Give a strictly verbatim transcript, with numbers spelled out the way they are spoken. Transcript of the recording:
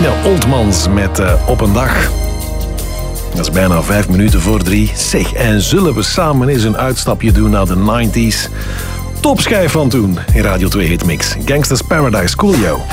Nina Oltmans met uh, Op een Dag. Dat is bijna vijf minuten voor drie. Zeg, en zullen we samen eens een uitstapje doen naar de nineties? Topschijf van toen in Radio twee Hitmix. Gangsters Paradise, Coolio.